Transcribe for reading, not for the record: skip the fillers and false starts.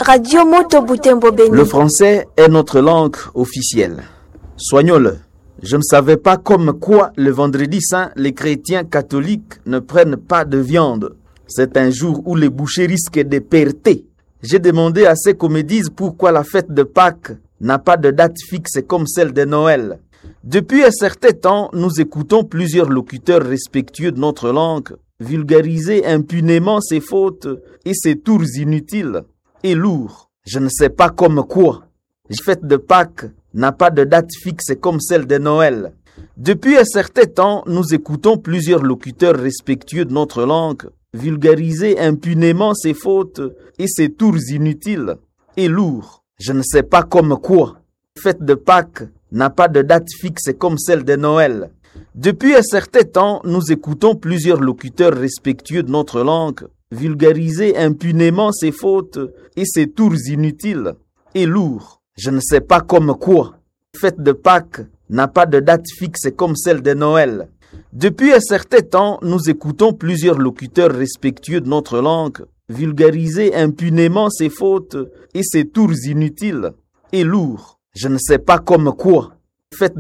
Radio Moto Butembo Beni. Le français est notre langue officielle. Soignons-le. Je ne savais pas comme quoi le vendredi saint, les chrétiens catholiques ne prennent pas de viande. C'est un jour où les bouchers risquent de perter. J'ai demandé à ceux qu'on me dise pourquoi la fête de Pâques n'a pas de date fixe comme celle de Noël. Depuis un certain temps, nous écoutons plusieurs locuteurs respectueux de notre langue vulgariser impunément ses fautes et ses tours inutiles et lourds. Je ne sais pas comme quoi. La fête de Pâques n'a pas de date fixe comme celle de Noël. Depuis un certain temps, nous écoutons plusieurs locuteurs respectueux de notre langue vulgariser impunément ses fautes et ses tours inutiles et lourds. Je ne sais pas comme quoi. La fête de Pâques n'a pas de date fixe comme celle de Noël. Depuis un certain temps, nous écoutons plusieurs locuteurs respectueux de notre langue vulgariser impunément ses fautes et ses tours inutiles et lourds. Je ne sais pas comme quoi. La fête de Pâques n'a pas de date fixe comme celle de Noël. Depuis un certain temps, nous écoutons plusieurs locuteurs respectueux de notre langue vulgariser impunément ses fautes et ses tours inutiles et lourds. Je ne sais pas comme quoi. La fête